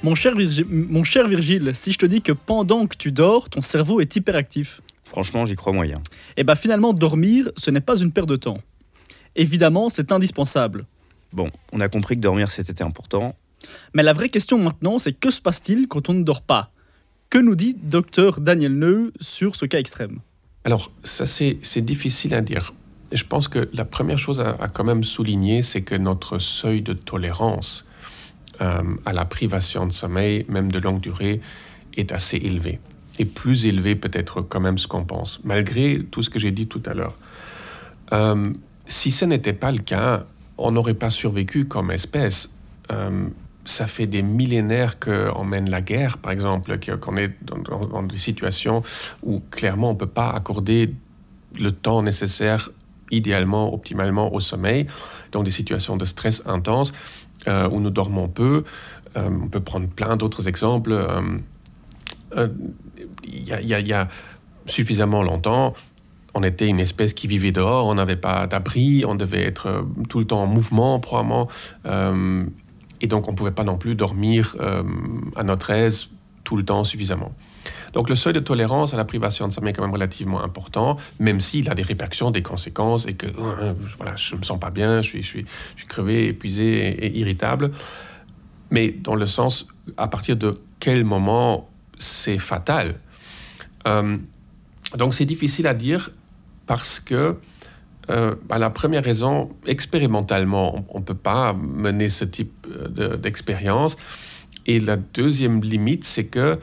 Mon cher Virgile, si je te dis que pendant que tu dors, ton cerveau est hyperactif, Franchement, j'y crois moyen. eh bien finalement dormir, ce n'est pas une perte de temps. Évidemment, c'est indispensable. Bon, on a compris que dormir c'était important. Mais la vraie question maintenant, c'est que se passe-t-il quand on ne dort pas? Que nous dit Dr Daniel Neu sur ce cas extrême? Alors, ça, c'est difficile à dire. Je pense que la première chose à quand même souligner, c'est que notre seuil de tolérance à la privation de sommeil, même de longue durée, est assez élevé. Et plus élevé peut-être quand même ce qu'on pense, malgré tout ce que j'ai dit tout à l'heure. Si ce n'était pas le cas, on n'aurait pas survécu comme espèce. Ça fait des millénaires qu'on mène la guerre, par exemple, qu'on est dans des situations où clairement on ne peut pas accorder le temps nécessaire, idéalement, optimalement au sommeil, dans des situations de stress intense, où nous dormons peu. On peut prendre plein d'autres exemples. Il y a suffisamment longtemps, on était une espèce qui vivait dehors, on n'avait pas d'abri, on devait être tout le temps en mouvement, probablement. Et donc, on ne pouvait pas non plus dormir à notre aise tout le temps suffisamment. Donc, le seuil de tolérance à la privation de sommeil est quand même relativement important, même s'il a des répercussions, des conséquences, et que voilà, je ne me sens pas bien, je suis crevé, épuisé et irritable. Mais dans le sens, à partir de quel moment c'est fatal. Donc, c'est difficile à dire parce que la première raison, expérimentalement, on ne peut pas mener ce type d'expérience. Et la deuxième limite, c'est que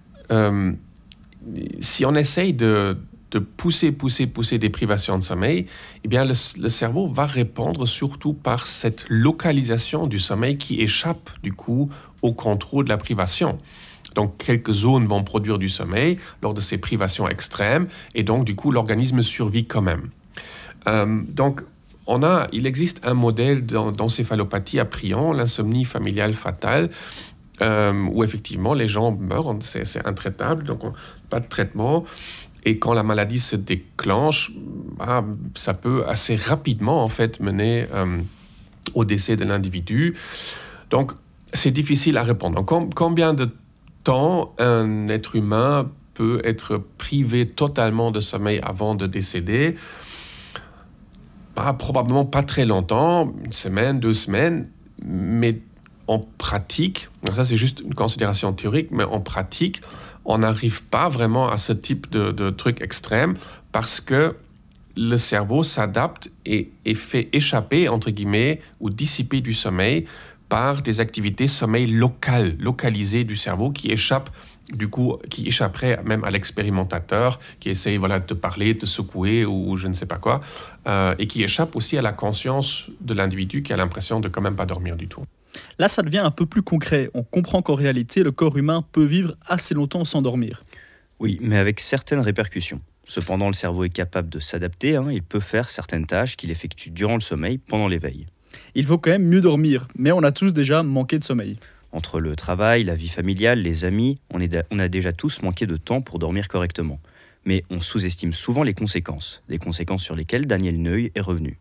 si on essaye de pousser des privations de sommeil, eh bien le cerveau va répondre surtout par cette localisation du sommeil qui échappe du coup au contrôle de la privation. Donc, quelques zones vont produire du sommeil lors de ces privations extrêmes, et donc, du coup, l'organisme survit quand même. Donc, il existe un modèle d'encéphalopathie à prion, l'insomnie familiale fatale, où effectivement, les gens meurent, c'est intraitable, donc pas de traitement. Et quand la maladie se déclenche, ça peut assez rapidement, en fait, mener au décès de l'individu. Donc, c'est difficile à répondre. Donc, combien de temps un être humain peut être privé totalement de sommeil avant de décéder? Probablement pas très longtemps, 1 semaine, 2 semaines, mais en pratique, ça c'est juste une considération théorique, mais en pratique, on n'arrive pas vraiment à ce type de truc extrême parce que le cerveau s'adapte et fait échapper, entre guillemets, ou dissiper du sommeil par des activités sommeil localisées du cerveau qui échapperaient même à l'expérimentateur qui essaye de te parler, de te secouer ou je ne sais pas quoi, et qui échappe aussi à la conscience de l'individu qui a l'impression de quand même pas dormir du tout. Là, ça devient un peu plus concret. On comprend qu'en réalité, le corps humain peut vivre assez longtemps sans dormir. Oui, mais avec certaines répercussions. Cependant, le cerveau est capable de s'adapter, il peut faire certaines tâches qu'il effectue durant le sommeil pendant l'éveil. Il faut quand même mieux dormir, mais on a tous déjà manqué de sommeil. Entre le travail, la vie familiale, les amis, on a déjà tous manqué de temps pour dormir correctement. Mais on sous-estime souvent les conséquences, des conséquences sur lesquelles Daniel Neu est revenu.